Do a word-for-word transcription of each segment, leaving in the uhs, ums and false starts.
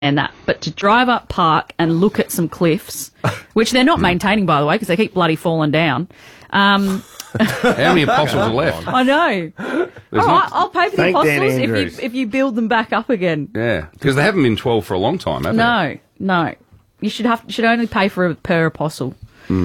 and that, but to drive up Park and look at some cliffs, which they're not maintaining, by the way, because they keep bloody falling down. Um, How many apostles are left? I know. All right, I'll pay for the Thank Dan apostles if Andrews. you, if you build them back up again. Yeah, because they haven't been twelve for a long time, have they? No, no. You should have should only pay for a per apostle.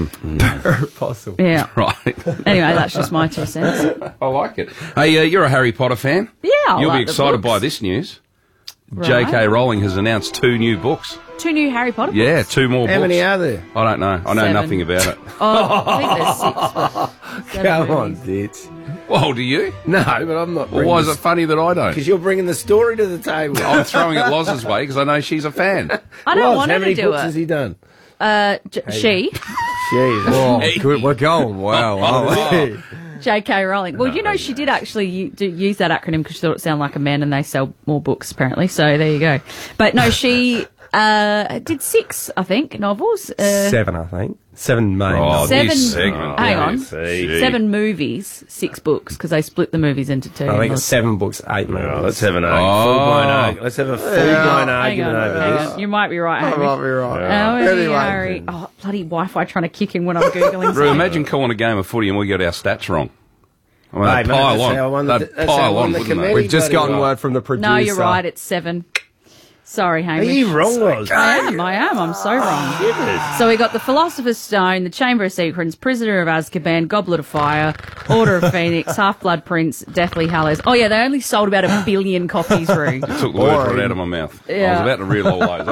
Apostle. Yeah. Right. Anyway, that's just my two cents. I like it. Hey, uh, you're a Harry Potter fan? Yeah, I You'll like be the excited books. by this news. Right. J K Rowling has announced two new books. Two new Harry Potter books. Yeah, two more How books. many are there? I don't know. I know Seven. nothing about it. Oh, I think there's six. But seven Come on, movies. Ditch. Well, do you? No, but I'm not. Well, why is it funny that I don't? Because you're bringing the story to the table. I'm throwing it Loz's way because I know she's a fan. I don't Loz, want how her many to do books has it. he done? Uh, J- she, Jeez. Oh, good. We're going. Wow. Oh. J K Rowling. Well, you know, she did actually u- do, use that acronym because she thought it sounded like a man, and they sell more books apparently. So there you go. But no, she uh, did six, I think, novels. Uh, Seven, I think. Seven main. Oh, Seven- this segment. hang Yeah, on. see. Seven movies, six books, because they split the movies into two. I think it's seven books, eight movies. Oh, let's have an Oh. argument. Full-blown argument. Let's have a full-blown Hang argument on, over hang this. on. You might be right, Hamish. be right. Oh, Anyway. Harry. Oh, bloody Wi-Fi trying to kick in when I'm Googling Rue, something. imagine calling a game of footy and we get our stats wrong. I mean, Hey, they'd mate, pile that's on. how I won the- They'd that's how I pile won on, the wouldn't they? committee. We've just Bloody gotten right. word from the producer. No, you're right. It's seven. Sorry, Are Hamish. you wrong, Loz? I am, I am, I'm so wrong. So we got The Philosopher's Stone, The Chamber of Secrets, Prisoner of Azkaban, Goblet of Fire, Order of Phoenix, Half-Blood Prince, Deathly Hallows. Oh yeah, they only sold about a billion copies, Rue. Took the words right out of my mouth. I Yeah. was about to reel all those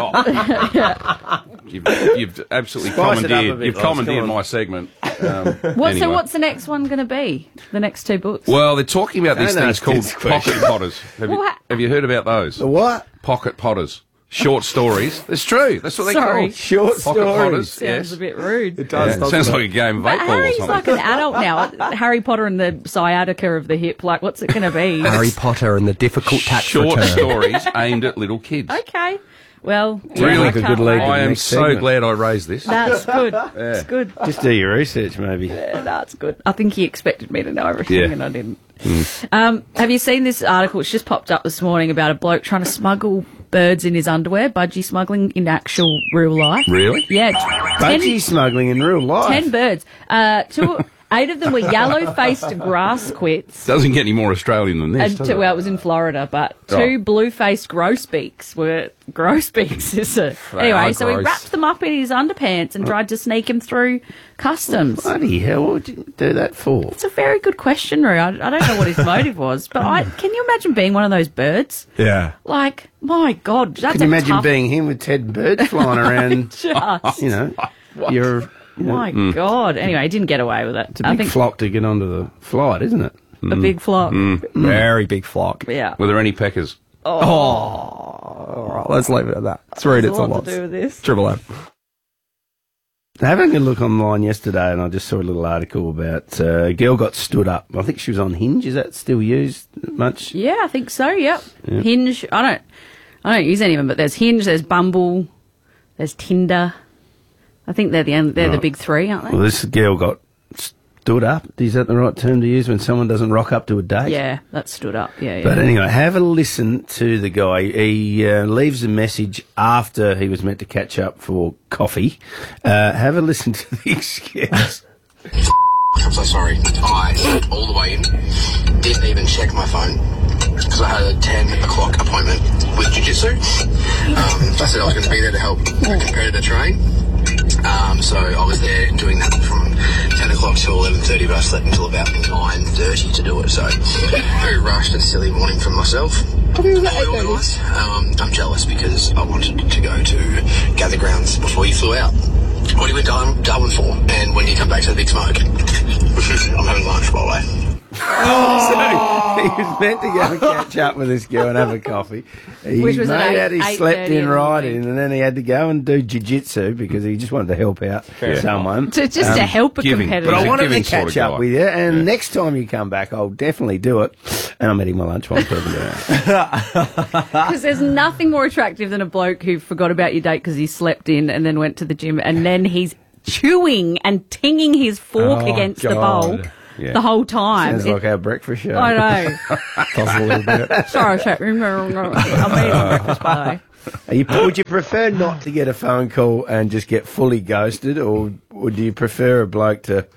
off. You've, you've absolutely Spice it up a commandeered, bit, you've Loz, commandeered come on. my segment. Um, What, anyway. So what's the next one going to be? The next two books? Well, they're talking about these Don't things ask called this question. pocket potters. Have you, What? have you heard about those? The what? Pocket potters. Short stories. It's true. That's what they Sorry. call Short pocket stories. potters. Sounds Yes. a bit rude. It does. Yeah. doesn't Sounds it? like a game of But eight ball or Harry's something. like an adult now. Harry Potter and the sciatica of the hip. Like, what's it going to be? Harry Potter and the difficult tax Short return. stories aimed at little kids. Okay. Well, Really yeah, I a can't good lead. wait. I am Next so segment. glad I raised this. That's good. That's good. Just do your research, maybe. Yeah, that's good. I think he expected me to know everything, Yeah. and I didn't. Um, have you seen this article? It's just popped up this morning about a bloke trying to smuggle birds in his underwear, budgie smuggling in actual real life. Really? Yeah, ten, Budgie smuggling in real life. ten birds. Uh, two, eight of them were yellow-faced grass quits. Doesn't get any more Australian than this, And does two, it? well, it was in Florida, but two Right. blue-faced grosbeaks were grosbeaks. Is it? They Anyway, are so he gross. wrapped them up in his underpants and tried to sneak him through customs. Bloody hell, what would you do that for? It's a very good question, Roo. I, I don't know what his motive was, but I, can you imagine being one of those birds? Yeah. Like, my God, that's Can you a imagine tough, being him with Ted Bird flying around? just, You know, you're my God. Anyway, he didn't get away with it. it's a I big think flock to get onto the flight, isn't it? a big flock. Very big flock. Yeah. Were there any peckers? All right, let's leave it at that. Let's read it There's to a lot lots. to do with this. Triple M. Having a look online yesterday, and I just saw a little article about uh, a girl got stood up. I think she was on Hinge. Is that still used much? Yeah, I think so. Yep. Hinge. I don't. I don't use any of them, but there's Hinge, there's Bumble, there's Tinder. I think they're the only, they're the Right. big three, aren't they? Well, this girl got stood up. Is that the right term to use when someone doesn't rock up to a date? Yeah, that stood up. Yeah, yeah. But anyway, have a listen to the guy. He uh, leaves a message after he was meant to catch up for coffee. Uh, have a listen to the excuse. I'm so sorry. I, all the way in, didn't even check my phone because I had a ten o'clock appointment with Jiu-Jitsu. Um, I said I was going to be there to help a competitor train. Um, so I was there doing that from ten o'clock till eleven thirty, but I slept until about nine thirty to do it. So very rushed and silly morning for myself. Fully organised. Um, I'm jealous because I wanted to go to Gather Grounds before you flew out. What do you went to Darwin, Darwin for? And when do you come back to the Big Smoke? I'm having lunch, by the way. So he was meant to go and catch up with this girl and have a coffee. He Which was at made eight- out he eight slept thirty in in the right morning. in, and then he had to go and do jiu-jitsu because he just wanted to help out someone. To, just to help a giving. competitor. But I He's a wanted to giving sort catch of up guy. with you, and next time you come back, I'll definitely do it. And I'm eating my lunch while I'm talking to you. Because there's nothing more attractive than a bloke who forgot about your date because he slept in and then went to the gym and then he's chewing and tinging his fork Oh, against the God. bowl Yeah. the whole time. Sounds It- like our breakfast show. I know. Does a little bit. Sorry, chat room. I'm eating breakfast, by the way. Are you, would you prefer not to get a phone call and just get fully ghosted, or would you prefer a bloke to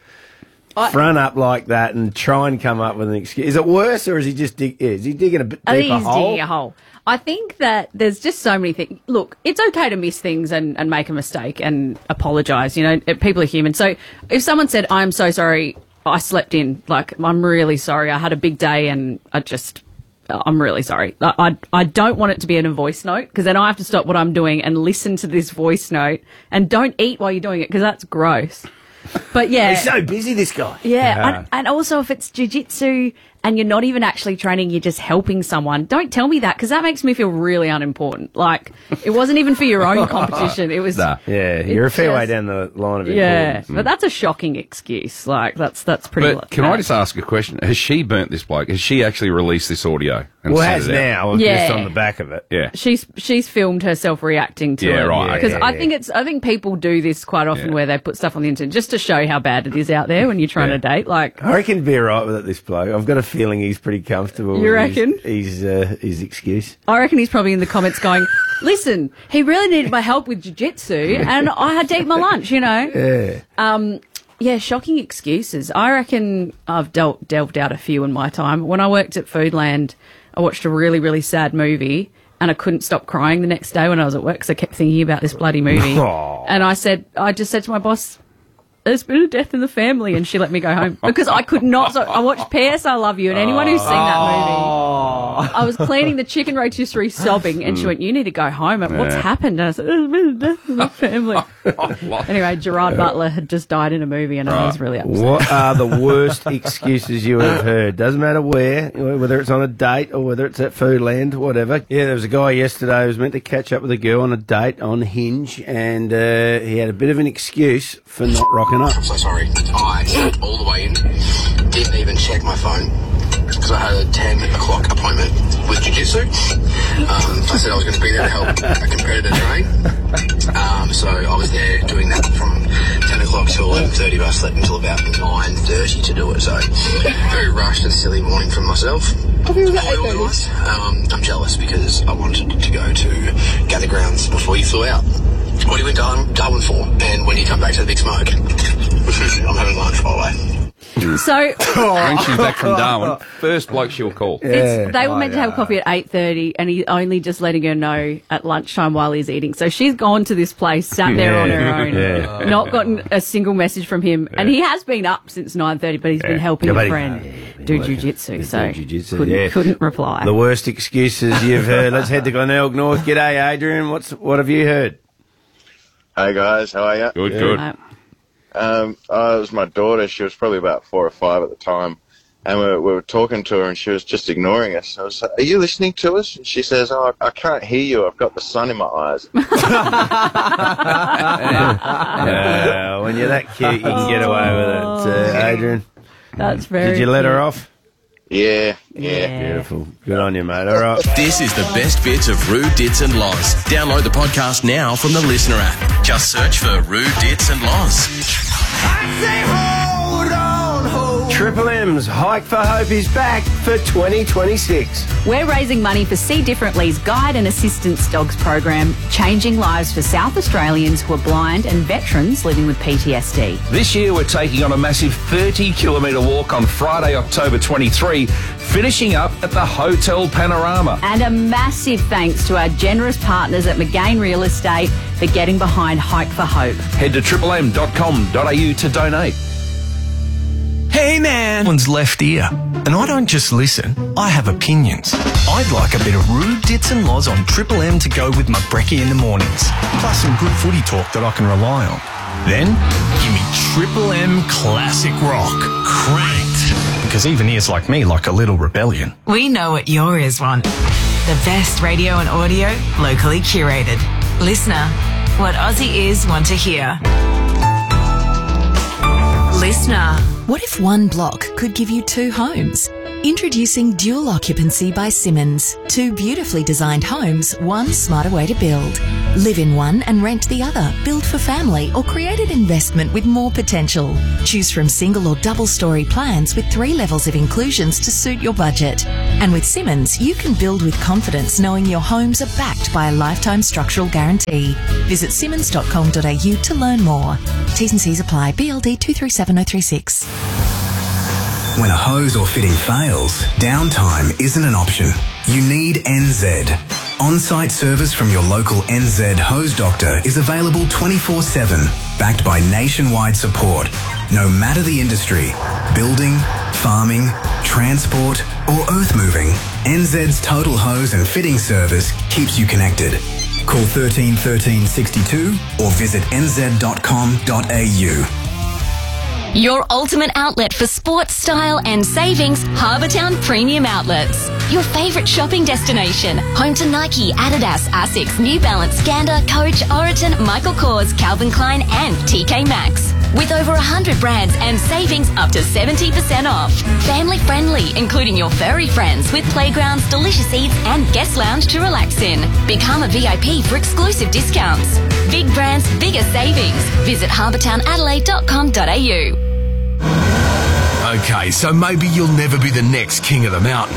I- front up like that and try and come up with an excuse? Is it worse, or is he just dig, is he digging a bit I think deeper he's hole? digging a hole. I think that there's just so many things. Look, it's okay to miss things and, and make a mistake and apologise. You know, people are human. So if someone said, I'm so sorry, I slept in, like, I'm really sorry, I had a big day and I just, I'm really sorry. I, I, I don't want it to be in a voice note, because then I have to stop what I'm doing and listen to this voice note, and don't eat while you're doing it, because that's gross. But yeah. He's so busy, this guy. Yeah, and, and also if it's jiu-jitsu and you're not even actually training, you're just helping someone, don't tell me that, because that makes me feel really unimportant. Like, it wasn't even for your own competition. It was... Nah. Yeah, you're a fair just- way down the line of Yeah, importance. but that's a shocking excuse. Like, that's that's pretty... But can I just ask a question? Has she burnt this bloke? Has she actually released this audio? And Well, sent has it out? now, Yeah. just on the back of it. Yeah. She's she's filmed herself reacting to Yeah, it. right, Because okay. I think it's I think people do this quite often, Yeah. where they put stuff on the internet just to show how bad it is out there when you're trying Yeah. to date. Like, I reckon he'd be all right with it, this bloke. I've got a feeling he's pretty comfortable You with reckon? his, his, uh, his excuse. I reckon he's probably in the comments going, listen, he really needed my help with jiu-jitsu and I had to eat my lunch, you know. Yeah. Um, yeah, shocking excuses. I reckon I've dealt, delved out a few in my time. When I worked at Foodland, I watched a really, really sad movie and I couldn't stop crying the next day when I was at work because I kept thinking about this bloody movie. Aw. And I said, I just said to my boss, there's been a death in the family, and she let me go home because I could not. So I watched P S I Love You, and anyone who's seen that movie, I was cleaning the chicken rotisserie sobbing, and she went, you need to go home. And what's Yeah. happened? And I said, there's been a death in the family. Anyway, Gerard Butler had just died in a movie, and I was really upset. What are the worst excuses you have heard? Doesn't matter where, whether it's on a date or whether it's at Foodland, whatever. Yeah, there was a guy yesterday who was meant to catch up with a girl on a date on Hinge, and uh, he had a bit of an excuse for not rocking up. I'm so sorry. I went all the way in, didn't even check my phone because I had a ten o'clock appointment with jiu-jitsu. Um, I said I was going to be there to help a competitor train. Um, so I was there doing that from ten o'clock till eleven thirty, but I slept until about nine thirty to do it. So very rushed and silly morning for myself. Well organised. Um, I'm jealous because I wanted to go to Gather Grounds before you flew out. What do you went to Darwin, Darwin for? And when you come back to the Big Smoke? I'm having lunch by the way. So When she's back from Darwin, first bloke she'll call. it's, they were meant to have coffee at eight thirty, and he's only just letting her know at lunchtime while he's eating. So she's gone to this place, sat there on her own, Yeah. not gotten a single message from him. And he has been up since nine thirty, but he's been helping Yeah, but a he- friend yeah, he's been do working. jiu-jitsu. He's So doing jiu-jitsu, couldn't, yeah. couldn't reply. The worst excuses you've heard. Let's head to Glenelg North. G'day, Adrian. What's what have you heard? Hey guys, how are you? Good, Yeah. good. Uh, Um, uh, it was my daughter. She was probably about four or five at the time, and we were, we were talking to her, and she was just ignoring us. I was like, "Are you listening to us?" And she says, "Oh, I can't hear you. I've got the sun in my eyes." Uh, when you're that cute, you can get away with it, uh, Adrian. that's very Did you let her cute. off? Yeah, yeah. Yeah. Beautiful. Good on you, mate. All right. This is the best bits of Rude Dits and Loz. Download the podcast now from the Listener app. Just search for Rude Dits and Loz. Triple M's Hike for Hope is back for twenty twenty-six. We're raising money for See Differently's Guide and Assistance Dogs program, changing lives for South Australians who are blind and veterans living with P T S D. This year we're taking on a massive thirty kilometre walk on Friday, October twenty-third, finishing up at the Hotel Panorama. And a massive thanks to our generous partners at McGain Real Estate for getting behind Hike for Hope. Head to triple m dot com dot a u to donate. Hey man! One's left ear. And I don't just listen, I have opinions. I'd like a bit of Rude Dits and Loz on Triple M to go with my brekkie in the mornings. Plus some good footy talk that I can rely on. Then, give me Triple M Classic Rock. Cranked. Because even ears like me like a little rebellion. We know what your ears want. The best radio and audio, locally curated. Listener, what Aussie ears want to hear. Listener. What if one block could give you two homes? Introducing Dual Occupancy by Simmons. Two beautifully designed homes, one smarter way to build. Live in one and rent the other. Build for family or create an investment with more potential. Choose from single or double story plans with three levels of inclusions to suit your budget. And with Simmons, you can build with confidence knowing your homes are backed by a lifetime structural guarantee. Visit simmons dot com dot a u to learn more. T's and C's apply. B L D two three seven zero three six. When a hose or fitting fails, downtime isn't an option. You need N Z. On-site service from your local N Z hose doctor is available twenty-four seven, backed by nationwide support. No matter the industry, building, farming, transport or earth moving, N Z's total hose and fitting service keeps you connected. Call thirteen thirteen sixty-two or visit n z dot com dot a u. Your ultimate outlet for sports, style and savings, Harbour Town Premium Outlets. Your favourite shopping destination. Home to Nike, Adidas, Asics, New Balance, Gander, Coach, Oriton, Michael Kors, Calvin Klein and T K Maxx. With over one hundred brands and savings up to seventy percent off. Family friendly, including your furry friends with playgrounds, delicious eats and guest lounge to relax in. Become a V I P for exclusive discounts. Big brands, bigger savings. Visit harbour town adelaide dot com dot a u. Okay, so maybe you'll never be the next king of the mountain.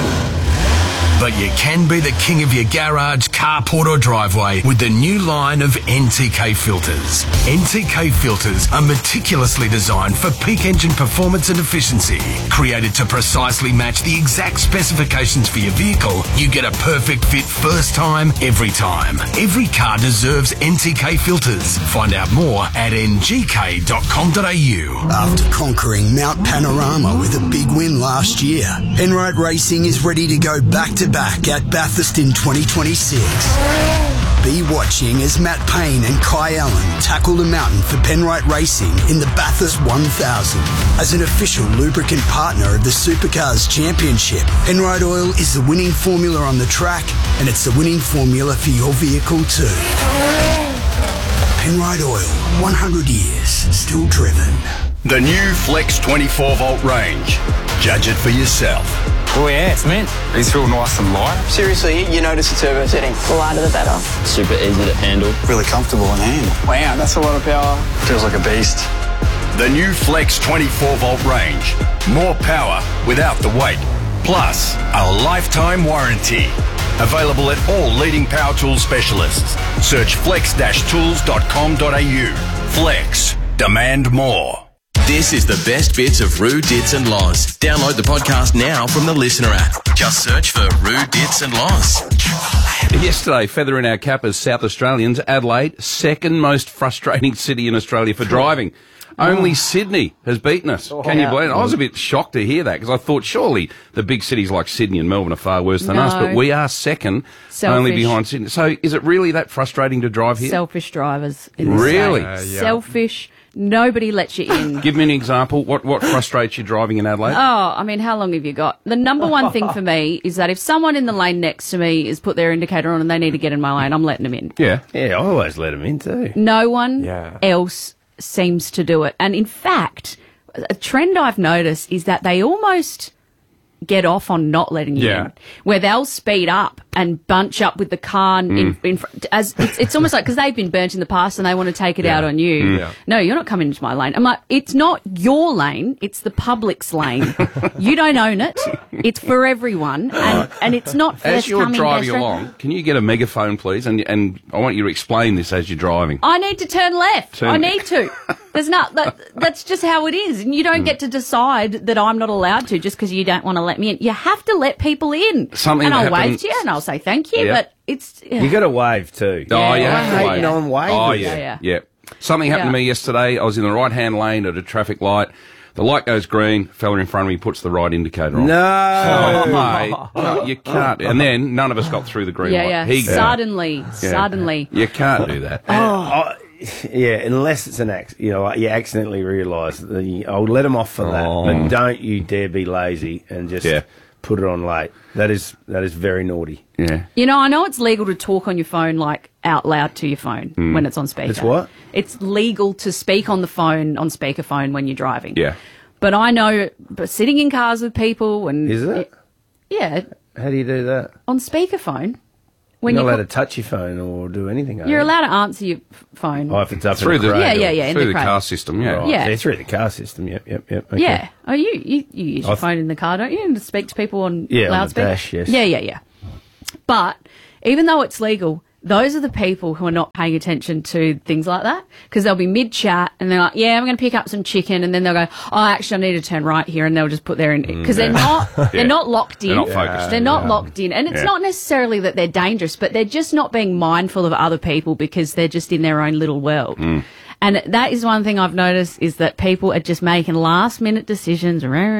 But you can be the king of your garage, carport or driveway with the new line of N T K filters. N T K filters are meticulously designed for peak engine performance and efficiency. Created to precisely match the exact specifications for your vehicle, you get a perfect fit first time, every time. Every car deserves N T K filters. Find out more at n g k dot com dot a u. After conquering Mount Panorama with a big win last year, Penrite Racing is ready to go back to back at Bathurst in twenty twenty-six. Be watching as Matt Payne and Kai Allen tackle the mountain for Penrite Racing in the Bathurst one thousand. As an official lubricant partner of the Supercars Championship, Penrite Oil is the winning formula on the track, and it's the winning formula for your vehicle too. Penrite Oil, one hundred years, still driven. The new Flex twenty-four volt range. Judge it for yourself. Oh yeah, it's mint. It's real nice and light. Seriously, you notice the turbo setting? The lighter the better. Super easy to handle. Really comfortable in hand. Wow, that's a lot of power. Feels like a beast. The new Flex twenty-four volt range. More power without the weight. Plus, a lifetime warranty. Available at all leading power tool specialists. Search flex dash tools dot com dot a u. Flex. Demand more. This is the best bits of Roo, Dits and Loz. Download the podcast now from the Listener app. Just search for Roo, Dits and Loz. Yesterday, feather in our cap as South Australians, Adelaide, second most frustrating city in Australia for driving. Only Sydney has beaten us. Oh, Can you yeah. believe it? I was a bit shocked to hear that because I thought surely the big cities like Sydney and Melbourne are far worse than No. us, but we are second, Selfish. only behind Sydney. So is it really that frustrating to drive here? Selfish drivers. In this Really? state. Uh, yeah. Selfish. Nobody lets you in. Give me an example. What what frustrates you driving in Adelaide? Oh, I mean, how long have you got? The number one thing for me is that if someone in the lane next to me has put their indicator on and they need to get in my lane, I'm letting them in. Yeah. Yeah, I always let them in too. No one Yeah. else seems to do it. And in fact, a trend I've noticed is that they almost get off on not letting you Yeah. in, where they'll speed up and bunch up with the car in, Mm. in fr- as it's, it's almost like because they've been burnt in the past and they want to take it Yeah. out on you. Mm. Yeah. No, you're not coming into my lane. I'm like, it's not your lane, it's the public's lane. You don't own it. It's for everyone, and, and it's not first As you're coming, driving first along, can you get a megaphone, please? And and I want you to explain this as you're driving. I need to turn left. Turn I left. need to. There's not. That, that's just how it is, and you don't get to decide that I'm not allowed to just because you don't want to let me in. You have to let people in. Something and that I'll wave happens- to you and I'll say thank you, Yeah. but it's. You got to wave too. Oh, yeah. I hate Wave. no one waving. Oh, yeah. Yeah, Yeah. Something happened to Yeah. me yesterday. I was in the right-hand lane at a traffic light. The light goes green. Fella in front of me puts the right indicator on. No. Oh, mate. No, you can't. And then none of us got through the green Yeah, light. yeah. He got it. Suddenly, Yeah. suddenly. You can't do that. Oh. Yeah, unless it's an acc- you know, you accidentally realise that you, I'll let them off for that, Oh. but don't you dare be lazy and just Yeah. put it on late. That is that is very naughty. Yeah. You know, I know it's legal to talk on your phone like out loud to your phone Mm. when it's on speaker. It's what? It's legal to speak on the phone on speakerphone when you're driving. Yeah. But I know, but sitting in cars with people and Is it? yeah, How do you do that? on speakerphone. When You're not you allowed to touch your phone or do anything, are you're you? allowed to answer your f- phone. Oh, if it's up Through in the the- cradle. Yeah, yeah, yeah, in Through the the cradle. car system, yeah. Right. Yeah. Yeah, through the car system. Yep, yep, yep. Okay. Yeah. Oh, you, you, you use your I've- phone in the car, don't you? And speak to people on Yeah, on the loudspeaker? dash, yes. Yeah, yeah, yeah. But even though it's legal, those are the people who are not paying attention to things like that, because they'll be mid-chat and they're like, yeah, I'm going to pick up some chicken, and then they'll go, oh, actually, I need to turn right here, and they'll just put their in, because they're not, they're not locked in. They're not focused. They're not Yeah. locked in. And it's Yeah. not necessarily that they're dangerous, but they're just not being mindful of other people because they're just in their own little world. And that is one thing I've noticed, is that people are just making last minute decisions.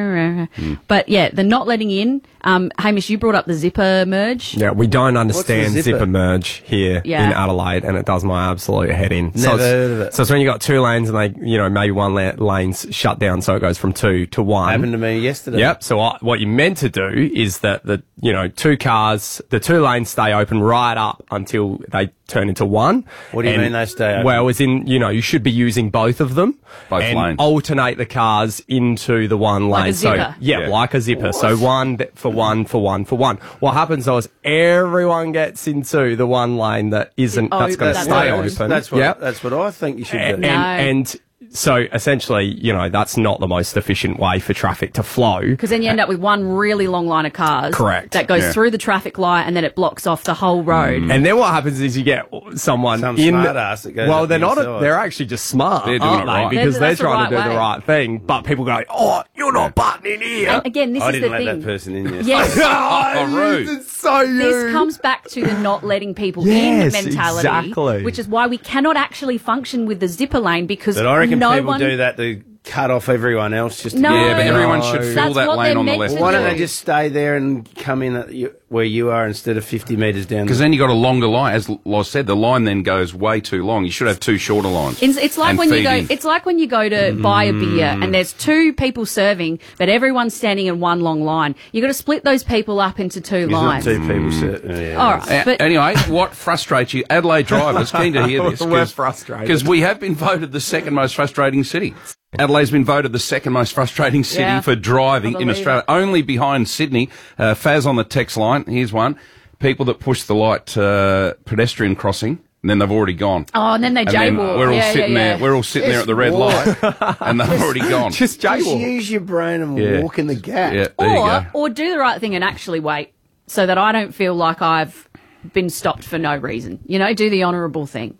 Mm. But yeah, the not letting in. Um, Hamish, you brought up the zipper merge. Yeah, we don't understand zipper? zipper? merge here Yeah. in Adelaide, and it does my absolute head in. so Never it's, heard of it. So it's when you got two lanes and they, you know, maybe one la- lane's shut down, so it goes from two to one. Happened to me yesterday. Yep. So I, what you're meant to do is that the, you know, two cars, the two lanes stay open right up until they turn into one. What do you And- mean they stay open? Well, as in, you know, you should be using both of them. Both and lanes. alternate the cars into the one Like a lane. So zipper. yeah, Yeah. like a zipper. So one th- for one for one for one. What happens though is everyone gets into the one lane that isn't Oh, that's going to that's stay open. open. That's what, Yep. that's what I think you should And, do. No. and so essentially, you know, that's not the most efficient way for traffic to flow. Because then you end up with one really long line of cars. Correct. That goes Yeah. through the traffic light and then it blocks off the whole road. And then what happens is you get someone Some in. smart ass that goes well, up they're the not. inside. They're actually just smart, They're doing aren't it they? right. Because They're- they're that's the trying to right do the way. right thing. But people go, "Oh, you're not butting in here." And again, this I is didn't the let thing. that person in yesterday. Yes. Oh, rude. It's so you. This comes back to the not letting people Yes, in mentality, exactly. which is why we cannot actually function with the zipper lane, because But I reckon no people one do that to cut off everyone else just to No. get Yeah, but everyone No. should fill That's that what lane they're on the meant left. to Why don't do. they just stay there and come in at you, where you are instead of fifty metres down? Because then you got a longer line. As Loz said, the line then goes way too long. You should have two shorter lines. It's, it's like and when you feed go. in. It's like when you go to buy a beer Mm. and there's two people serving, but everyone's standing in one long line. You got to split those people up into two It's not lines. two people sit. Yeah. All right, A- but anyway, what frustrates you? Adelaide drivers, keen to hear this. We're frustrated. Because we have been voted the second most frustrating city. Adelaide's been voted the second most frustrating city Yeah, for driving I in believe Australia, it. only behind Sydney. Uh, Faz on the text line, here's one. People that push the light uh, pedestrian crossing, and then they've already gone. oh, and then they And then jaywalk. we're all yeah, sitting yeah, there. yeah. We're all sitting there at the red light, and they've already gone. Just Just jaywalk. use your brain and Yeah. walk in the gap. Yeah, there you or go. or do the right thing and actually wait, so that I don't feel like I've been stopped for no reason. You know, do the honourable thing.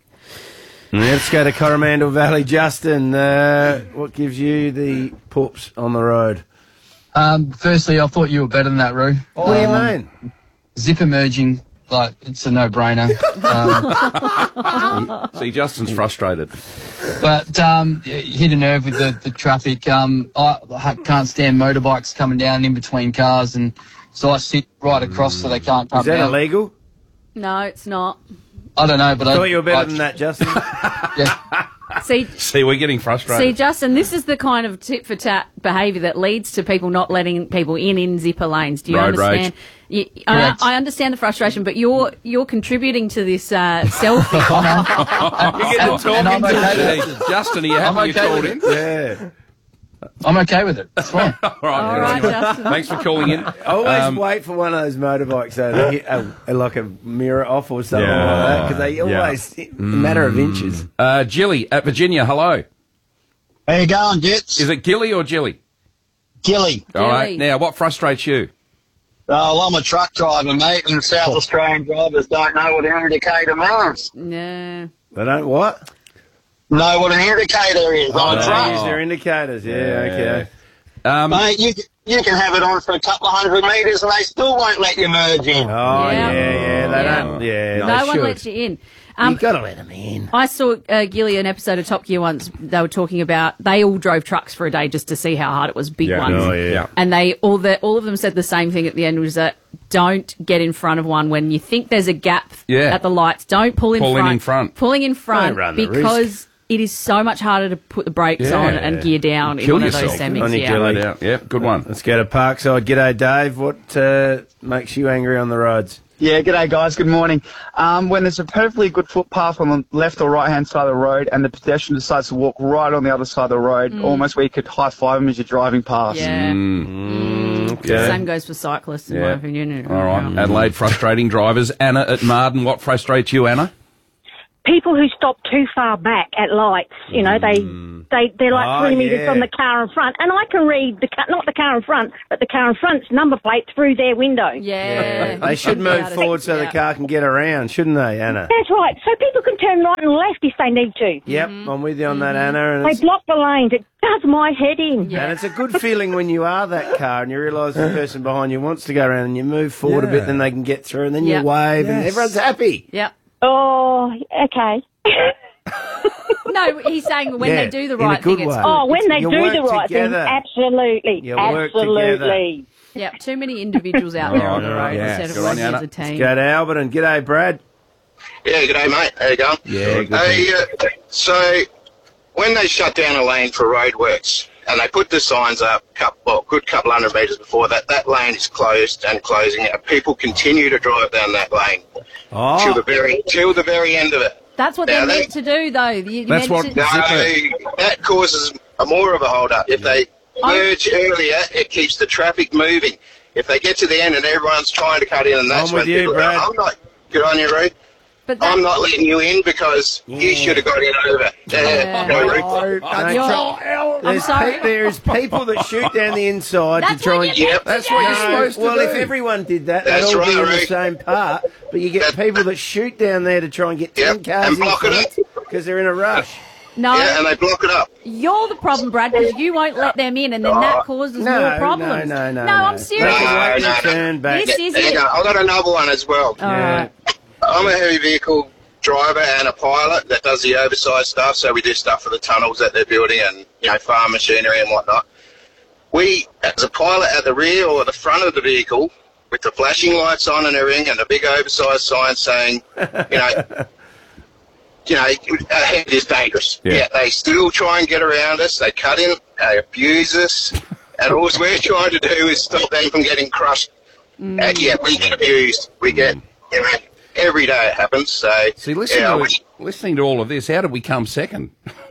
Let's go to Coromandel Valley. Justin, uh, what gives you the poops on the road? Um, firstly, I thought you were better than that, Roo. What do you Um, mean? Zipper merging, like, it's a no-brainer. Um, See, Justin's frustrated. but um, you hit a nerve with the, the traffic. Um, I, I can't stand motorbikes coming down in between cars, and so I sit right across so they can't come Is that down. illegal? No, it's not. I don't know, but I I thought you were better I- than that, Justin. Yeah. See, See, we're getting see, frustrated. Justin, this is the kind of tit for tat behaviour that leads to people not letting people in in zipper lanes. Do you Road understand? You, I, Correct. I understand the frustration, but you're you're contributing to this uh, selfie. You're getting And- and I'm talking okay to with Hey, Justin, are you happy I'm you okay called with in? Yeah. I'm okay with it. It's fine. All right, All good right, on you. Justin. Thanks for calling in. Always Um, wait for one of those motorbikes though, to hit a, a, like a mirror off or something Yeah. like that, because they Yeah. always, in a matter of inches. Uh, Jilly at Virginia, hello. How you going, Jets? Is it Gilly or Jilly? Gilly. All right. Gilly. Now, what frustrates you? Oh, well, I'm a truck driver, mate, and South Australian drivers don't know what an indicator means. No. They don't what? Know what an indicator is on a They truck. use their indicators. Yeah, okay. Um, Mate, you, you can have it on for a couple of hundred metres and they still won't let you merge in. Oh, Yeah. yeah, yeah. They Yeah. don't. Yeah, No they one should. lets you in. Um, you got to let them in. I saw uh, Gilly an episode of Top Gear once. They were talking about they all drove trucks for a day just to see how hard it was, big Yeah. ones. Oh, yeah. And they all the all of them said the same thing at the end, was that don't get in front of one when you think there's a gap Yeah. at the lights. Don't pull in Pull in front. in front. Pulling in front Don't run the because it is so much harder to put the brakes Yeah. on and gear down in Kill one of yourself. those On semis. your Yeah. Gilly. Out. Yeah, good one. Let's go to Parkside. G'day, Dave. What uh, makes you angry on the roads? Yeah, g'day guys, good morning. Um, when there's a perfectly good footpath on the left or right hand side of the road and the pedestrian decides to walk right on the other side of the road, Mm. almost where you could high-five them as you're driving past. Yeah. Mm, okay. Same goes for cyclists, in my opinion. All right. Adelaide frustrating drivers. Anna at Marden, what frustrates you, Anna? People who stop too far back at lights, you know, they, they, they're like Oh, three metres yeah. from the car in front. And I can read, the car, not the car in front, but the car in front's number plate through their window. Yeah. They should move forward so the car can get around, shouldn't they, Anna? That's right. So people can turn right and left if they need to. Yep, I'm with you on that, Anna. And They it's, block the lanes. It does my head in. and it's a good feeling when you are that car and you realise the person behind you wants to go around and you move forward a Yeah. bit, then they can get through, and then Yeah. you wave and Yes. everyone's happy. Yep. Oh, okay. No, he's saying when Yeah, they do the in a right good thing, it's way. good. Oh, when they You do work the right together. thing, absolutely. You work absolutely. Yeah, too many individuals out there on the road Yeah. instead of Good on working you, as Anna. a team. Go to Alberton. G'day, Brad. Yeah, g'day, mate. How you going? Yeah, good. Hey, uh, so when they shut down a lane for roadworks and they put the signs up, couple, well, good couple hundred metres before that, that lane is closed and closing, and people continue to drive down that lane Oh. till the very till the very end of it. That's what Now, they're they- meant to do, though. You- you're That's meant what to- no, that causes a more of a hold up. If they merge earlier, it keeps the traffic moving. If they get to the end and everyone's trying to cut in, and that's I'm with when you, people Brad. go, I'm not good on you, Reed. But I'm not letting you in because you should have got in over. Yeah, no, Reed. No, There's sorry. pe- there's people that shoot down the inside That's to try what and you're Yep. meant That's to what do. you're supposed to well, do. if everyone did that, That's they'd all be right, in the Rick. same part. But you get people that shoot down there to try and get ten cars and in block it front because they're in a rush. No, Yeah, and they block it up. you're the problem, Brad, because you won't let them in, and then that causes No, more no, problems. no, no, No, no. I'm serious. They can No, wait no, and no. turn back. This is Hang it. on, I've got another one as well. All right. I'm a heavy vehicle driver and a pilot that does the oversized stuff, so we do stuff for the tunnels that they're building and, you know, farm machinery and whatnot. We, as a pilot at the rear or the front of the vehicle, with the flashing lights on and everything and a big oversized sign saying, you know, you know, ahead is dangerous. Yeah. Yeah. They still try and get around us. They cut in, they abuse us, and all we're trying to do is stop them from getting crushed. Mm. And yet we get abused. We get, you know, every day it happens. So, See, listen yeah, I to, wish- listening to all of this, how did we come second?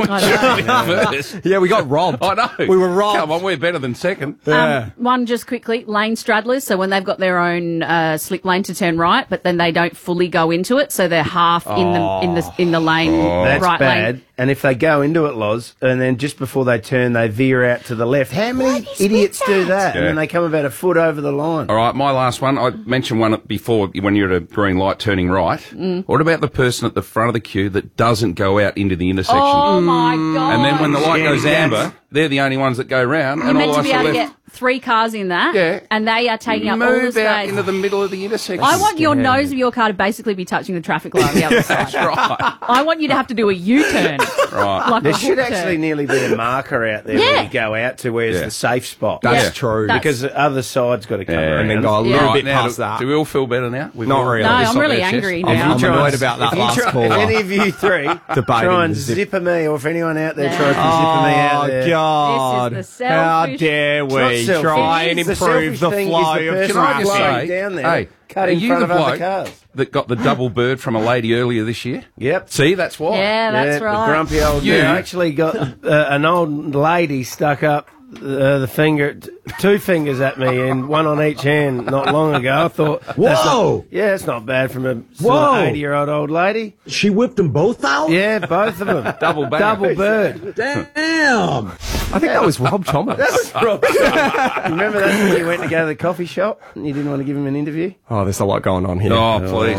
First. Yeah, we got robbed. I know. We were robbed. Come on, we're better than second. Um, one just quickly, lane straddlers. So when they've got their own uh, slip lane to turn right, but then they don't fully go into it, so they're half in the in the in the lane, That's right bad. lane. And if they go into it, Loz, and then just before they turn, they veer out to the left. How many idiots do that? Yeah. And then they come about a foot over the line. All right, my last one. I mentioned one before when you're at a green light turning right. Mm. What about the person at the front of the queue that doesn't go out into the intersection? Oh my god! And then when the light Yeah, goes yes. amber, they're the only ones that go round. you're and meant all to of be us able are to left. get three cars in that, Yeah. and they are taking up all the Move space. out into the middle of the intersection. I want your nose of your car to basically be touching the traffic light on the other side. That's right. I want you to have to do a U-turn. Right. Like There a should hook actually turn. nearly be a marker out there Yeah. where you go out to where's Yeah. the safe spot. That's Yeah. true. That's- Because the other side's got to come Yeah. around. And then go a Yeah. little Right, bit now, past do, that. do we all feel better now? We've Not all- really. No, this I'm off really our chest? angry I'm, now. I'm try annoyed and- about that if you last try- caller. If any of you three Debating try and the zip- zipper me, or if anyone out there Yeah. tries to zipper me out Oh, there. God. This is the How selfish- dare It's not we selfish. try and The improve selfish the thing is flow the of person Can I just Traffic. say, down there, hey, cut are in you front the of other bloke cars. that got the double bird from a lady earlier this year? Yep. See, that's why. Yeah, that's yeah, right. The grumpy old You- yeah. I actually got uh, an old lady stuck up uh, the finger, t- two fingers at me, and one on each hand not long ago. I thought, that's Whoa! not, yeah, it's not bad from a Whoa! eighty-year-old old lady. She whipped them both out? Yeah, both of them. Double bang. Double bird. Damn! I think that was Rob Thomas. That was Rob. Remember that when you went to go to the coffee shop and you didn't want to give him an interview? Oh, there's a lot going on here. Oh, please.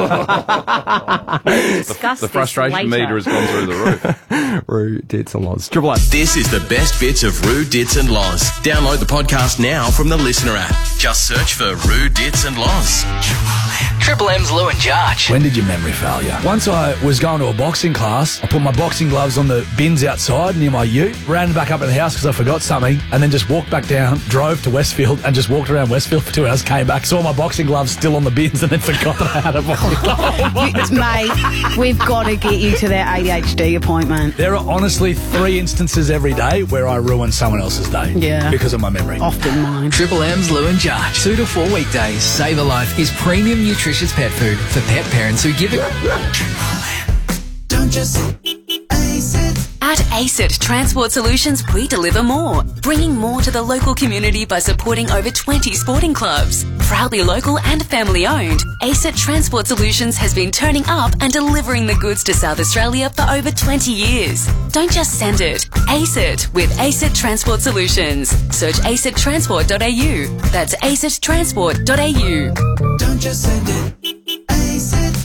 Discuss The this frustration later. meter has gone through the roof. Rue, Dits and Loz. Triple M. This is the best bits of Rue, Dits and Loz. Download the podcast now from the Listener app. Just search for Rue, Dits and Loz. Triple M's Lou and Jarch. When did your memory fail you? Once I was going to a boxing class, I put my boxing gloves on the bins outside near my ute, ran back up to the house because I forgot something, and then just walked back down, drove to Westfield, and just walked around Westfield for two hours, came back, saw my boxing gloves still on the bins, and then forgot that I had a boxing glove. Mate, we've got to get you to that A D H D appointment. There are honestly three instances every day where I ruin someone else's day. Yeah. Because of my memory. Often mine. Triple M's Lou and Jarch. Two to four weekdays. Save a Life is premium nutrition delicious pet food for pet parents who give it. Don't just ace it. At ACET Transport Solutions, we deliver more, bringing more to the local community by supporting over twenty sporting clubs. Proudly local and family owned, ACET Transport Solutions has been turning up and delivering the goods to South Australia for over twenty years. Don't just send it, ace it with ACET Transport Solutions. Search acet transport dot a u. That's acet transport dot a u. Don't just send it, ace it.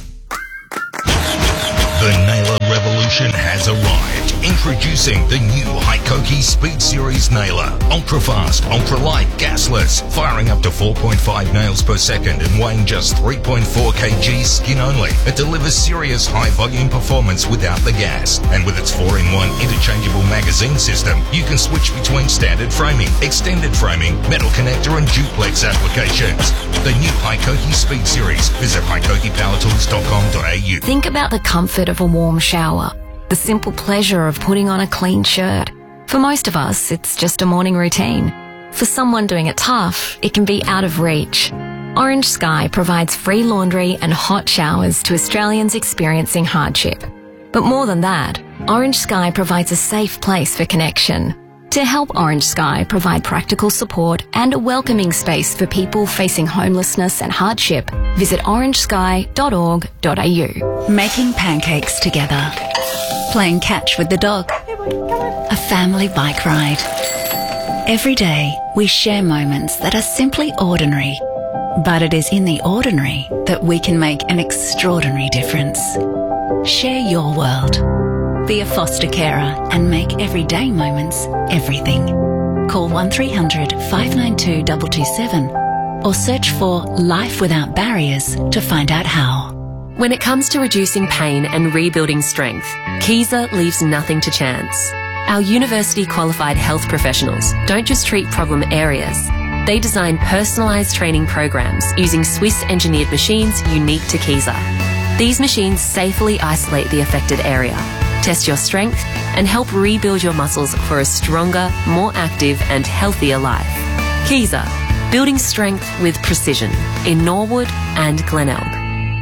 The Nailer revolution has arrived. Introducing the new Hikoki Speed Series Nailer. Ultra-fast, ultra-light, gasless, firing up to four point five nails per second and weighing just three point four kilograms skin only. It delivers serious high-volume performance without the gas. And with its four in one interchangeable magazine system, you can switch between standard framing, extended framing, metal connector and duplex applications. The new Hikoki Speed Series. Visit hikoki power tools dot com dot a u. Think about the comfort of a warm shower, the simple pleasure of putting on a clean shirt. For most of us, it's just a morning routine. For someone doing it tough, it can be out of reach. Orange Sky provides free laundry and hot showers to Australians experiencing hardship. But more than that, Orange Sky provides a safe place for connection. To help Orange Sky provide practical support and a welcoming space for people facing homelessness and hardship, visit orange sky dot org dot a u. Making pancakes together. Playing catch with the dog. A family bike ride. Every day, we share moments that are simply ordinary. But it is in the ordinary that we can make an extraordinary difference. Share your world. Be a foster carer and make everyday moments everything. Call one three hundred five nine two two two seven or search for Life Without Barriers to find out how. When it comes to reducing pain and rebuilding strength, Keyser leaves nothing to chance. Our university-qualified health professionals don't just treat problem areas. They design personalised training programs using Swiss-engineered machines unique to Keyser. These machines safely isolate the affected area, test your strength, and help rebuild your muscles for a stronger, more active and healthier life. Keyser, building strength with precision in Norwood and Glenelg.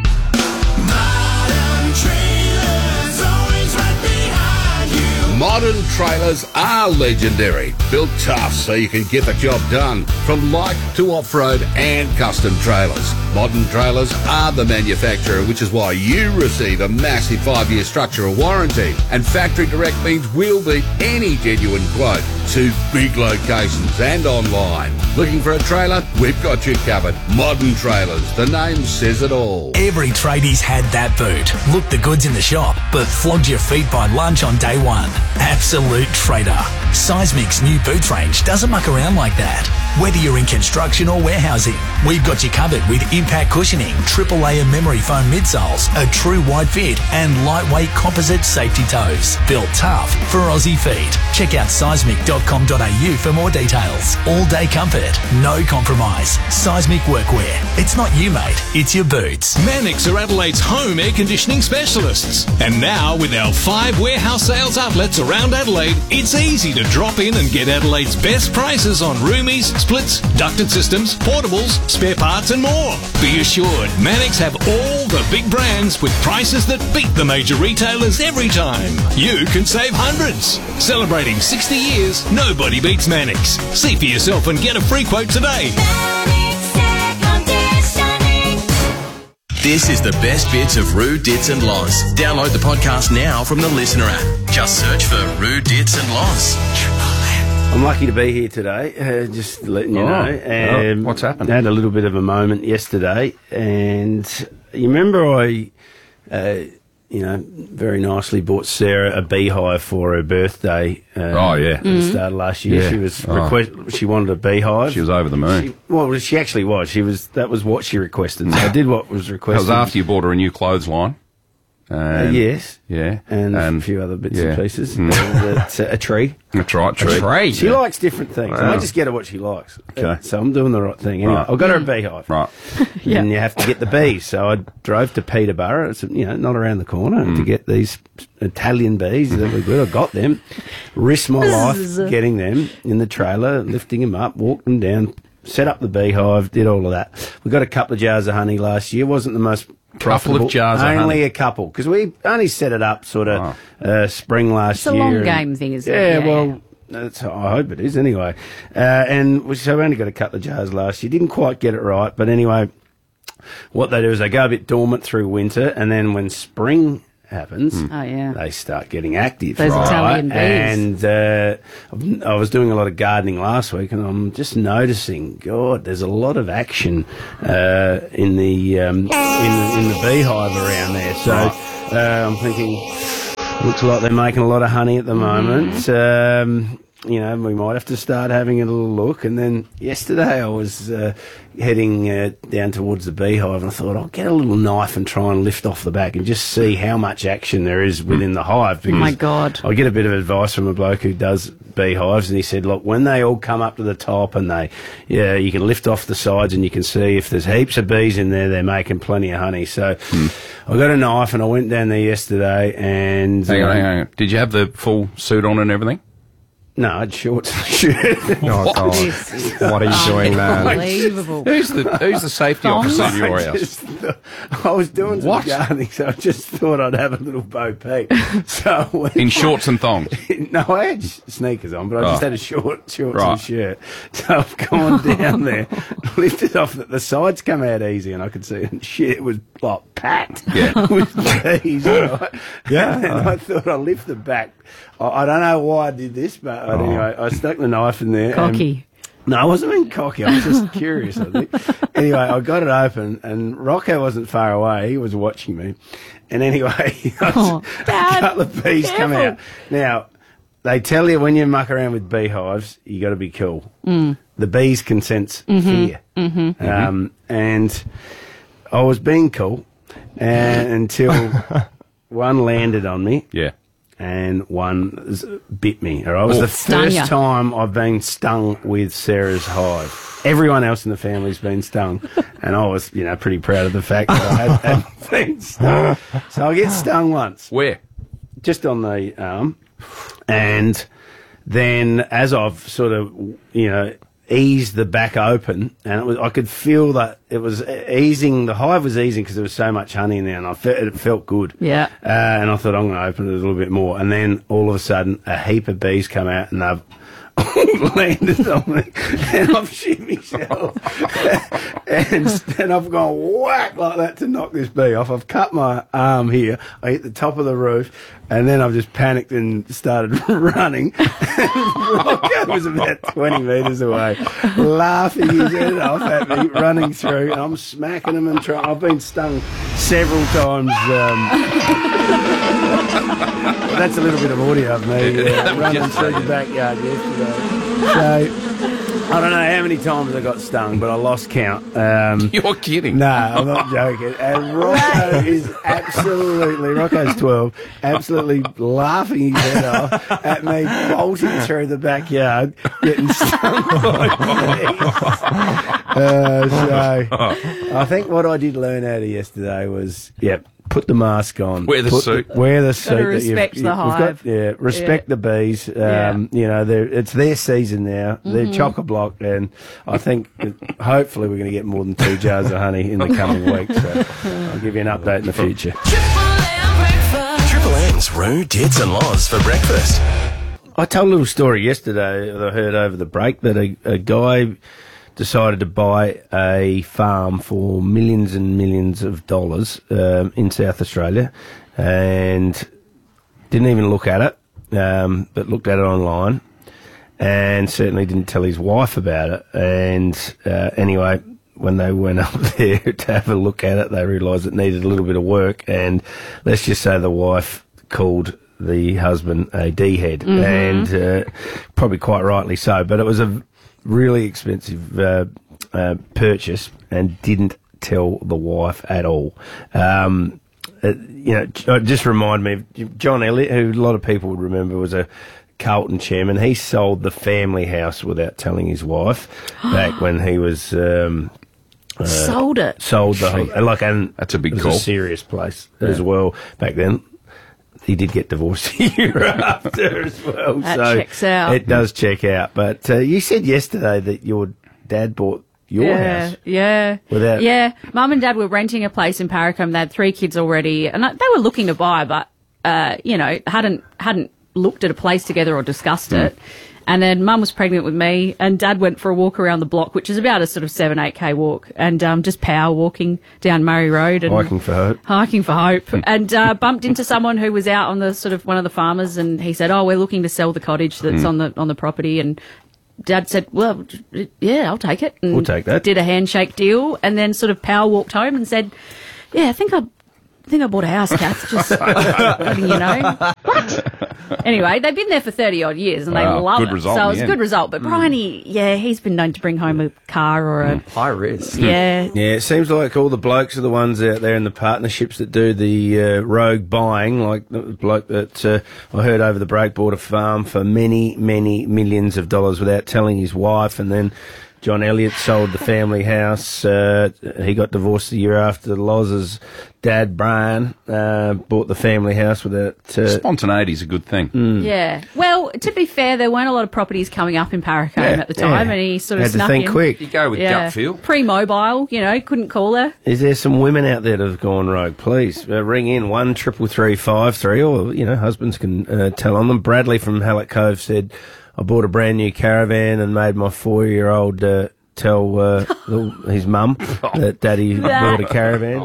Modern trailers are legendary, built tough so you can get the job done, from light to off-road and custom trailers. Modern trailers are the manufacturer, which is why you receive a massive five-year structural warranty. And factory direct means we'll beat any genuine quote to big locations and online. Looking for a trailer? We've got you covered. Modern Trailers, the name says it all. Every tradie's had that boot. Looked the goods in the shop, but flogged your feet by lunch on day one. Absolute trader. Seismic's new boots range doesn't muck around like that. Whether you're in construction or warehousing, we've got you covered with impact cushioning, triple layer memory foam midsoles, a true wide fit, and lightweight composite safety toes. Built tough for Aussie feet. Check out seismic dot com dot a u for more details. All day comfort, no compromise. Seismic workwear. It's not you, mate. It's your boots. Mannix are Adelaide's home air conditioning specialists. And now, with our five warehouse sales outlets around Adelaide, it's easy to drop in and get Adelaide's best prices on roomies, splits, ducted systems, portables, spare parts and more. Be assured, Mannix have all the big brands with prices that beat the major retailers every time. You can save hundreds. Celebrating sixty years, nobody beats Mannix. See for yourself and get a free quote today. This is the best bits of Roo, Dits and Loz. Download the podcast now from the Listener app. Just search for Roo, Dits and Loz. I'm lucky to be here today, uh, just letting you Oh, know. Um, oh, what's happened? I had a little bit of a moment yesterday, and you remember I, uh, you know, very nicely bought Sarah a beehive for her birthday. Um, Oh, yeah. At the Mhm. start of last year, Yeah. she was Oh. request. She wanted a beehive. She was over the moon. She, well, she actually was. She was. That was what she requested. So I did what was That requested. was after you bought her a new clothesline. Uh, And- yes. Yeah. And, a few other bits yeah. and pieces. Mm. And that's a tree. That's right, tree. A tree. She Yeah. likes different things. Wow. I just get her what she likes. Okay. So I'm doing the right thing. Anyway, Right. I've got her a beehive. Right. Yeah. And you have to get the bees. So I drove to Peterborough. It's, you know, not around the corner, Mm. to get these Italian bees that were good. I got them. Risked my life getting them in the trailer, lifting them up, walked them down set up the beehive, did all of that. We got a couple of jars of honey last year. Wasn't the most Couple profitable. of jars of only honey. a couple, because we only set it up sort of uh, spring last It's a year. long and- game thing, isn't yeah, it? Yeah, well, that's, I hope it is anyway. Uh, and we, so we only got a couple of jars last year. Didn't quite get it right, but anyway, what they do is they go a bit dormant through winter, and then when spring happens, Oh, yeah. they start getting active. Those right? Italian bees. And uh, I've- I was doing a lot of gardening last week, and I'm just noticing, God, there's a lot of action uh, in the um, in the in the beehive around there. So uh, I'm thinking, looks like they're making a lot of honey at the moment. Um, you know, we might have to start having a little look. And then yesterday I was uh, heading uh, down towards the beehive, and I thought I'll get a little knife and try and lift off the back and just see how much action there is within the hive. Oh, my God. I get a bit of advice from a bloke who does beehives, and he said, look, when they all come up to the top and they, yeah, you can lift off the sides and you can see if there's heaps of bees in there, they're making plenty of honey. So I got a knife and I went down there yesterday and... Hang on, um, hang on. Did you have the full suit on and everything? No, I had shorts and a shirt. Oh, God. What are you doing, man? Unbelievable. Who's the Who's the safety officer at your I house? just thought- I was doing some What? gardening, so I just thought I'd have a little bo peep. So I went- In shorts and thongs. No, I had s- sneakers on, but I just Oh. had a short shorts Right. and shirt. So I've gone down there, lifted off. The, the sides come out easy, and I could see, and shit, it was like packed Yeah. with bees. Right? Yeah. And then I thought I'd lift the back. I, I don't know why I did this, but Oh. anyway, I stuck the knife in there. and- Cocky. no, I wasn't being cocky. I was just curious, I think. Anyway, I got it open, and Rocco wasn't far away. He was watching me. And anyway, I Oh, was- Dad, a couple of bees come careful. out. Now, they tell you when you muck around with beehives, you got to be cool. Mm. The bees can sense fear. Mm-hmm. Um, and I was being cool and, until one landed on me. Yeah. And one s- bit me. Or it was Oh. the Stung first ya. time I've been stung with Sarah's hive. Everyone else in the family's been stung, and I was, you know, pretty proud of the fact that I had, had been stung. So I get stung once, Where? just on the arm, and then as I've sort of, you know, eased the back open, and it was, I could feel that it was easing. The hive was easing because there was so much honey in there, and I felt it felt good. Yeah. Uh, and I thought I'm going to open it a little bit more, and then all of a sudden a heap of bees come out, and they've landed on me, and I've shit myself, and then I've gone whack like that to knock this bee off. I've cut my arm here. I hit the top of the roof, and then I've just panicked and started running. Rocco was about twenty metres away, laughing his head off at me, running through, and I'm smacking him and trying. I've been stung several times. Um, Well, that's a little bit of audio of me uh, running through the backyard yesterday. So, I don't know how many times I got stung, but I lost count. Um, You're kidding. no, I'm not joking. And Rocco is absolutely, Rocco's twelve, absolutely laughing his head off at me bolting through the backyard, getting stung by bees. Uh, so, I think what I did learn out of yesterday was, yep, put the mask on. Wear the Put suit. Wear the suit. that you've- respect the you've got- hive. yeah, respect Yeah. the bees. Um, Yeah. You know, they're, it's their season now. They're Mhm. chock-a-block, and I think that hopefully we're going to get more than two jars of honey in the coming weeks. So I'll give you an update in the future. Triple M's Roo, Dits and Loz for breakfast. I told a little story yesterday that I heard over the break that a, a guy decided to buy a farm for millions and millions of dollars um, in South Australia and didn't even look at it, um, but looked at it online and certainly didn't tell his wife about it. And uh, anyway, when they went up there to have a look at it, they realised it needed a little bit of work. And let's just say the wife called the husband a D-head, Mhm. and uh, probably quite rightly so. But it was a really expensive uh, uh, purchase and didn't tell the wife at all. Um, it, you know, it just reminded me of John Elliott, who a lot of people would remember was a Carlton chairman. He sold the family house without telling his wife back when he was... Um, uh, Sold it. Sold the whole... and Like, and That's a big it was call. a serious place Yeah. as well back then. He did get divorced a year after as well. That so checks out. It does check out. But uh, you said yesterday that your Dad bought your yeah, house. Yeah, Without- yeah. Mum and Dad were renting a place in Paracombe. They had three kids already, and they were looking to buy, but uh, you know, hadn't hadn't looked at a place together or discussed Mm. it. And then Mum was pregnant with me, and Dad went for a walk around the block, which is about a sort of seven, eight k walk, and um, just power walking down Murray Road and Hiking for hope. hiking for hope, and uh, bumped into someone who was out on the sort of one of the farmers, and he said, "Oh, we're looking to sell the cottage that's Mm. on the on the property," and Dad said, "Well, yeah, I'll take it." And We'll take that. Did a handshake deal, and then sort of power walked home and said, "Yeah, I think I, I think I bought a house, Kath. Just letting you know." What? Anyway, they've been there for thirty odd years, and they Wow, love good it. result So in it was the a good end. result. But Bryony, yeah, he's been known to bring home a car or a High risk. yeah. Yeah, it seems like all the blokes are the ones out there in the partnerships that do the uh, rogue buying, like the bloke that uh, I heard over the break bought a farm for many, many millions of dollars without telling his wife, and then John Elliott sold the family house. Uh, he got divorced the year after. Loz's dad, Brian, uh, bought the family house without... Uh, Spontaneity is a good thing. Mm. Yeah. Well, to be fair, there weren't a lot of properties coming up in Paracombe Yeah, at the time, yeah. and he sort of Had to snuck think in. quick. You go with Yeah. gut feel. Pre-mobile, you know, couldn't call her. Is there some women out there that have gone rogue? Please uh, ring in one triple three five three, or you know, husbands can uh, tell on them. Bradley from Hallett Cove said, "I bought a brand new caravan and made my four-year-old uh, tell uh, little- his mum that Daddy bought a caravan."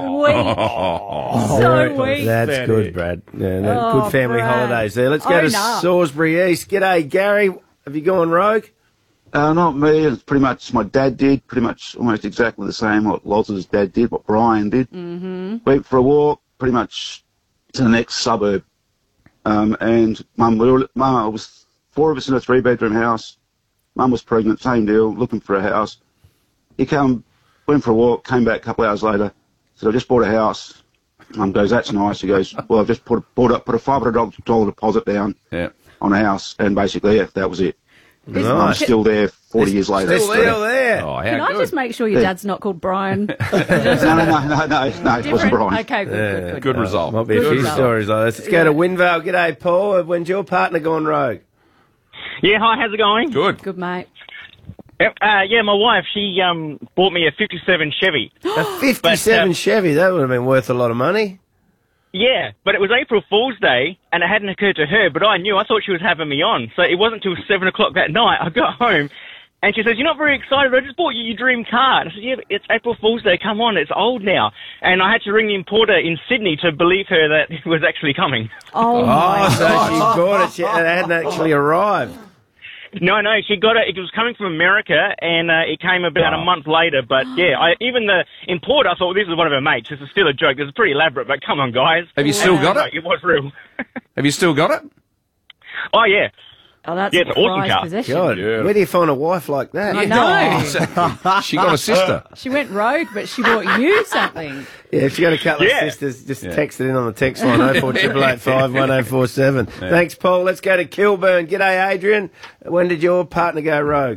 So Very- weak. That's Betty. good, Brad. Yeah, no, Oh, good family Brad. holidays there. Let's go to Own up. Salisbury East. G'day, Gary. Have you gone rogue? Uh, not me. It's pretty much my dad did. Pretty much almost exactly the same what Loz's dad did, what Brian did. Mm-hmm. Went for a walk, pretty much to the next suburb. Um, and Mum, we were, Mum, it was four of us in a three-bedroom house. Mum was pregnant, same deal, looking for a house. He come, went for a walk, came back a couple of hours later, said, "I just bought a house." Mum goes, "That's nice." He goes, "Well, I've just put bought up, put a five hundred dollars deposit down Yeah. on a house," and basically, yeah, that was it. Nice. I'm still there forty years later. Still there, there. Oh, how Can I good. just make sure your Yeah. dad's not called Brian? no, no, no, no, no, no, it wasn't Different? Brian. Okay, good, good, good. Good result. Might be a Good few result. stories like this. Let's go to Winvale. G'day, Paul. When's your partner gone rogue? Yeah, hi, how's it going? Good. Good, mate. Yep, Uh, yeah, my wife, she um, bought me a fifty-seven Chevy. A fifty-seven But, uh, Chevy. That would have been worth a lot of money. Yeah, but it was April Fool's Day, and it hadn't occurred to her, but I knew. I thought she was having me on. So it wasn't until seven o'clock that night I got home, and she says, "You're not very excited. I just bought you your dream car." And I said, "Yeah, but it's April Fool's Day. Come on, it's old now." And I had to ring the importer in Sydney to believe her that it was actually coming. Oh, Oh, so she bought it. She, it hadn't actually arrived. No, no, she got it. It was coming from America, and uh, it came about a month later. But yeah, I, even the importer, I thought, well, this is one of her mates. This is still a joke. This is pretty elaborate, but come on, guys. Have you still got No, it? It was real. Have you still got it? Oh yeah. Oh, that's Yeah, a it's an awesome prized car. possession. God, where do you find a wife like that? I know. Exactly. She got a sister. She went rogue, but she bought you something. Yeah, if you got a couple Yeah. of sisters, just Yeah. text it in on the text line oh four eight eight five one oh four seven. Thanks, Paul. Let's go to Kilburn. G'day, Adrian. When did your partner go rogue?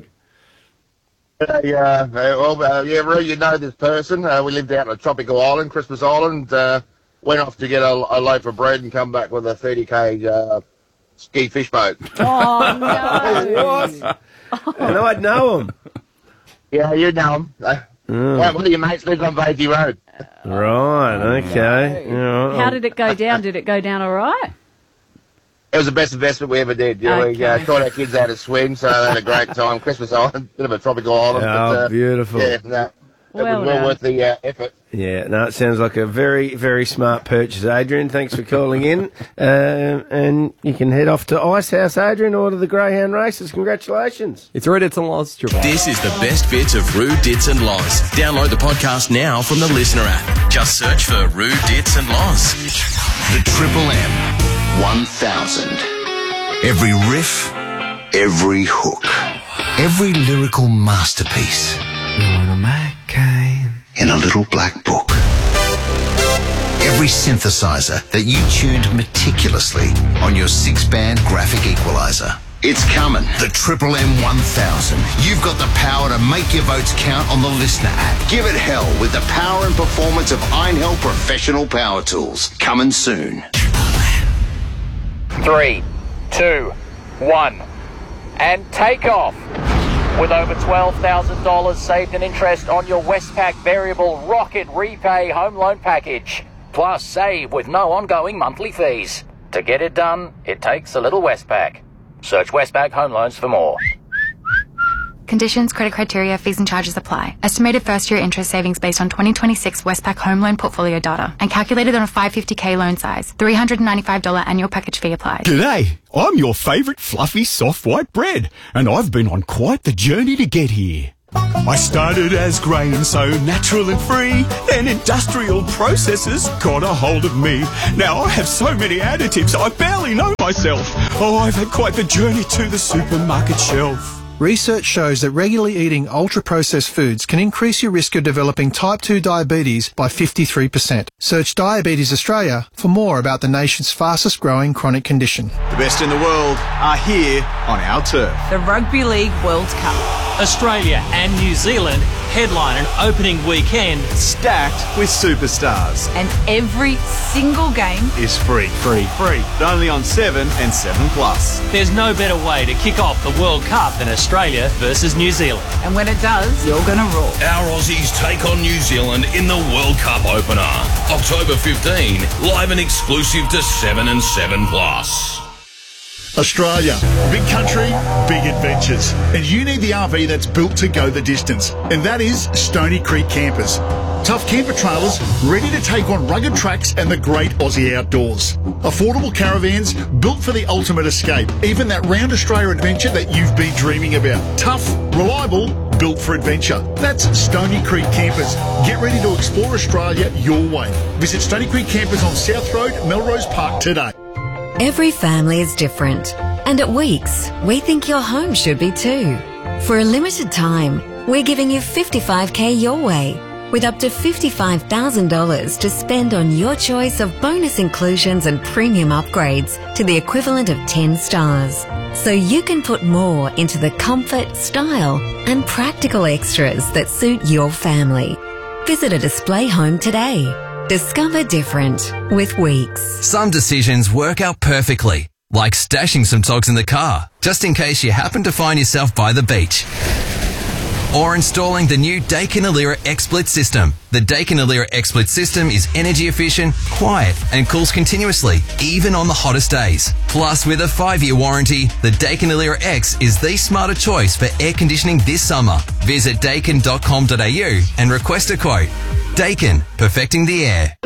Yeah, uh, well, uh, yeah, Roo, you know this person. Uh, we lived out on a tropical island, Christmas Island. Uh, went off to get a, a loaf of bread and come back with a thirty k uh, ski fish boat. Oh, no. What? And I'd know him. Yeah, you know him. Uh, Mm. One of your mates lives on Beatty Road. Right, okay. Yeah, How did it go down? Did it go down all right? It was the best investment we ever did. You know, we uh, Okay. taught our kids how to swim, so they had a great time. Christmas Island, bit of a tropical island. Oh, but, uh, beautiful. Yeah, no, it Well was well done. worth the uh, effort. Yeah, no, it sounds like a very, very smart purchase, Adrian. Thanks for calling in. Uh, and you can head off to Ice House, Adrian, or to the Greyhound races. Congratulations. It's Rue Dits and Loz. This is the best bits of Rue Dits and Loz. Download the podcast now from the Listener app. Just search for Rue Dits and Loz. The Triple M one thousand. Every riff, every hook, every lyrical masterpiece. In a little black book. Every synthesizer that you tuned meticulously on your six-band graphic equalizer. It's coming. The Triple M one thousand. You've got the power to make your votes count on the Listener app. Give it hell with the power and performance of Einhell Professional Power Tools. Coming soon. Three, two, one, and take off. With over twelve thousand dollars saved in interest on your Westpac Variable Rocket Repay Home Loan Package. Plus, save with no ongoing monthly fees. To get it done, it takes a little Westpac. Search Westpac Home Loans for more. Conditions, credit criteria, fees and charges apply. Estimated first-year interest savings based on twenty twenty-six Westpac Home Loan Portfolio data and calculated on a five hundred fifty thousand loan size. three hundred ninety-five dollars annual package fee applies. G'day, I'm your favourite fluffy soft white bread, and I've been on quite the journey to get here. I started as grain, so natural and free. Then industrial processes got a hold of me. Now I have so many additives, I barely know myself. Oh, I've had quite the journey to the supermarket shelf. Research shows that regularly eating ultra-processed foods can increase your risk of developing type two diabetes by fifty-three percent. Search Diabetes Australia for more about the nation's fastest growing chronic condition. The best in the world are here on our turf. The Rugby League World Cup. Australia and New Zealand headline an opening weekend stacked with superstars. And every single game is free. Free. Free. But only on seven and seven plus. There's no better way to kick off the World Cup than Australia versus New Zealand. And when it does, you're going to roar. Our Aussies take on New Zealand in the World Cup opener. October fifteenth, live and exclusive to seven and seven plus. Australia, big country, big adventures. And you need the R V that's built to go the distance. And that is Stony Creek Campers. Tough camper trailers ready to take on rugged tracks and the great Aussie outdoors. Affordable caravans built for the ultimate escape. Even that round Australia adventure that you've been dreaming about. Tough, reliable, built for adventure. That's Stony Creek Campers. Get ready to explore Australia your way. Visit Stony Creek Campers on South Road, Melrose Park today. Every family is different, and at Weeks, we think your home should be too. For a limited time, we're giving you fifty-five K your way, with up to fifty-five thousand dollars to spend on your choice of bonus inclusions and premium upgrades to the equivalent of ten stars. So you can put more into the comfort, style, and practical extras that suit your family. Visit a display home today. Discover different with Weeks. Some decisions work out perfectly, like stashing some togs in the car, just in case you happen to find yourself by the beach. Or installing the new Daikin Alira XSplit system. The Daikin Alira XSplit system is energy efficient, quiet, and cools continuously, even on the hottest days. Plus, with a five-year warranty, the Daikin Alira X is the smarter choice for air conditioning this summer. Visit daikin dot com dot a u and request a quote. Daikin, perfecting the air.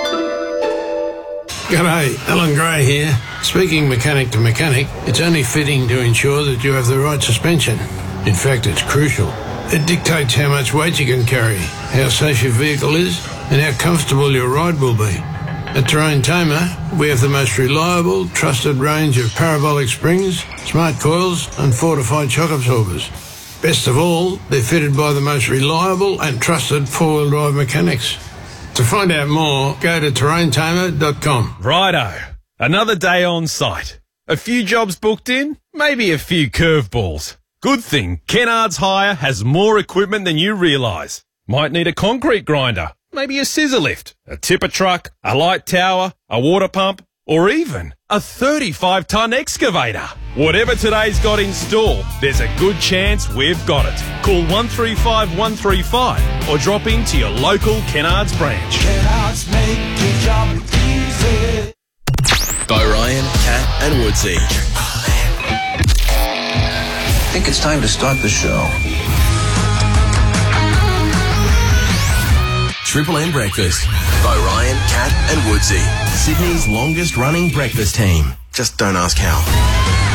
G'day, Alan Gray here. Speaking mechanic to mechanic, it's only fitting to ensure that you have the right suspension. In fact, it's crucial. It dictates how much weight you can carry, how safe your vehicle is, and how comfortable your ride will be. At Terrain Tamer, we have the most reliable, trusted range of parabolic springs, smart coils, and fortified shock absorbers. Best of all, they're fitted by the most reliable and trusted four-wheel drive mechanics. To find out more, go to terrain tamer dot com. Righto. Another day on site. A few jobs booked in, maybe a few curveballs. Good thing Kennards Hire has more equipment than you realise. Might need a concrete grinder, maybe a scissor lift, a tipper truck, a light tower, a water pump, or even a thirty-five tonne excavator. Whatever today's got in store, there's a good chance we've got it. Call one three five one three five or drop into your local Kennards branch. Kennards make your job easy. By Ryan, Kat and Woodsy. I think it's time to start the show. Triple M Breakfast by Ryan, Kat and Woodsy. Sydney's longest running breakfast team. Just don't ask how.